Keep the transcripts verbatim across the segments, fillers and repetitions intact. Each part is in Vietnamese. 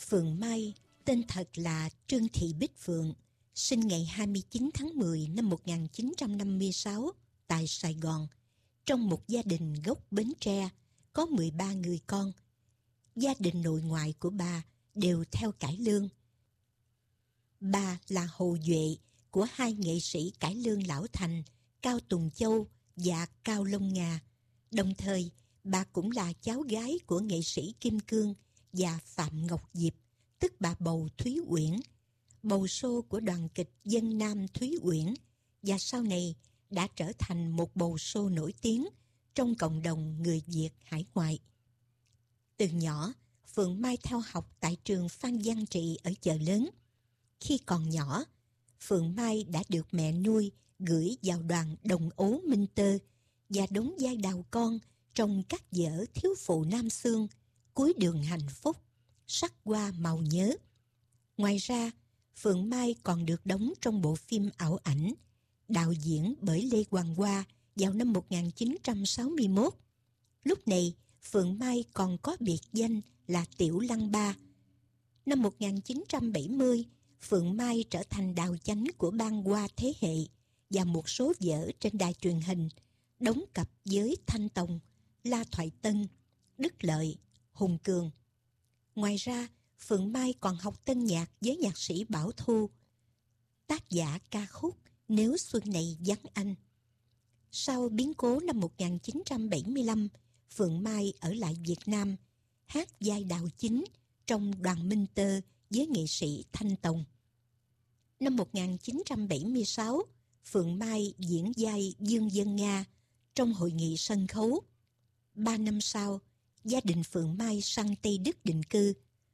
Phượng Mai, tên thật là Trương Thị Bích Phượng, sinh ngày hai mươi chín tháng mười năm một nghìn chín trăm năm mươi sáu tại Sài Gòn, trong một gia đình gốc Bến Tre, có mười ba người con. Gia đình nội ngoại của bà đều theo cải lương. Bà là hậu duệ của hai nghệ sĩ cải lương lão thành Cao Tùng Châu và Cao Long Nga. Đồng thời, bà cũng là cháu gái của nghệ sĩ Kim Cương và Phạm Ngọc Diệp, tức bà Bầu Thúy Uyển, bầu sô của đoàn kịch dân nam Thúy Uyển, và sau này đã trở thành một bầu sô nổi tiếng trong cộng đồng người Việt hải ngoại. Từ nhỏ, Phượng Mai theo học tại trường Phan Giang Trị ở Chợ Lớn. Khi còn nhỏ, Phượng Mai đã được mẹ nuôi gửi vào đoàn Đồng Ố Minh Tơ và đóng vai đào con trong các vở Thiếu phụ Nam Xương, Cuối đường hạnh phúc, Sắc hoa màu nhớ. Ngoài ra, Phượng Mai còn được đóng trong bộ phim ảo ảnh đạo diễn bởi Lê Hoàng Hoa vào năm một nghìn chín trăm sáu mươi mốt. Lúc này, Phượng Mai còn có biệt danh là Tiểu Lăng Ba. Năm một nghìn chín trăm bảy mươi, Phượng Mai trở thành đạo chánh của ban Hoa Thế Hệ và một số vở trên đài truyền hình, đóng cặp với Thanh Tùng, La Thoại Tân, Đức Lợi, Hùng Cường. Ngoài ra, Phượng Mai còn học tân nhạc với nhạc sĩ Bảo Thu, tác giả ca khúc Nếu Xuân Này Vắng Anh. Sau biến cố năm một nghìn chín trăm bảy mươi lăm, Phượng Mai ở lại Việt Nam, hát vai đạo chính trong đoàn Minh Tơ với nghệ sĩ Thanh Tùng. Năm một nghìn chín trăm bảy mươi sáu, Phượng Mai diễn vai Dương Dân Nga trong hội nghị sân khấu. Ba năm sau, gia đình Phượng Mai sang Tây Đức định cư.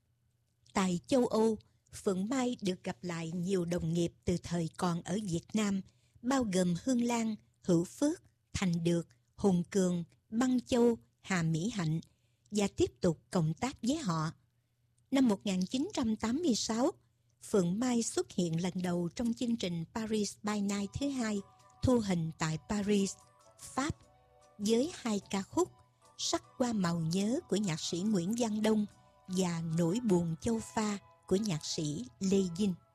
Tại châu Âu, Phượng Mai được gặp lại nhiều đồng nghiệp từ thời còn ở Việt Nam, bao gồm Hương Lan, Hữu Phước, Thành Được, Hùng Cường, Băng Châu, Hà Mỹ Hạnh, và tiếp tục cộng tác với họ. Năm một nghìn chín trăm tám mươi sáu, Phượng Mai xuất hiện lần đầu trong chương trình Paris by Night thứ hai, thu hình tại Paris, Pháp, với hai ca khúc Sắc hoa màu nhớ của nhạc sĩ Nguyễn Văn Đông và Nỗi buồn châu Pha của nhạc sĩ Lê Dinh.